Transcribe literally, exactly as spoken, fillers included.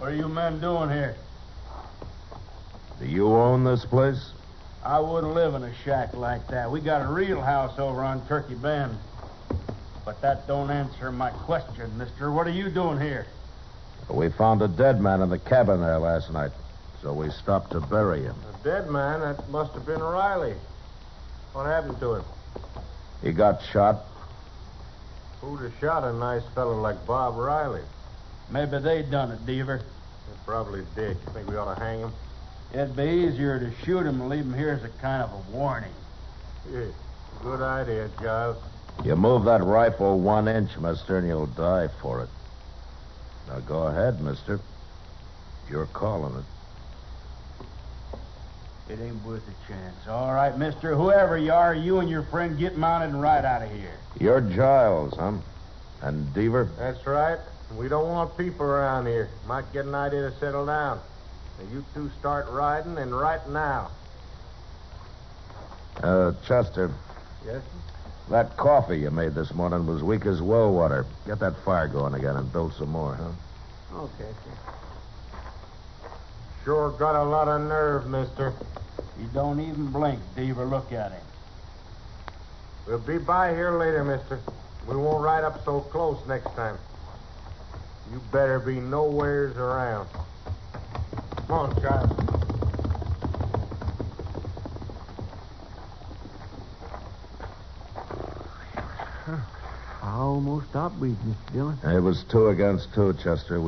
What are you men doing here? Do you own this place? I wouldn't live in a shack like that. We got a real house over on Turkey Bend. But that don't answer my question, mister. What are you doing here? We found a dead man in the cabin there last night, so we stopped to bury him. A dead man? That must have been Riley. What happened to him? He got shot. Who'd have shot a nice fellow like Bob Riley? Maybe they done it, Deaver. They probably did. You think we ought to hang him? It'd be easier to shoot him and leave him here as a kind of a warning. Yeah, good idea, Giles. You move that rifle one inch, mister, and you'll die for it. Now go ahead, mister. You're calling it. It ain't worth a chance. All right, mister. Whoever you are, you and your friend get mounted and ride out of here. You're Giles, huh? And Deaver? That's right. We don't want people around here. Might get an idea to settle down. Now, you two start riding, and right now. Uh, Chester. Yes, sir? That coffee you made this morning was weak as well water. Get that fire going again and build some more, huh? Okay, sir. Sure got a lot of nerve, mister. He don't even blink, Deaver. Look at him. We'll be by here later, mister. We won't ride up so close next time. You better be nowheres around. Come on, Charles. I almost stopped breathing, Mister Dillon. It was two against two, Chester.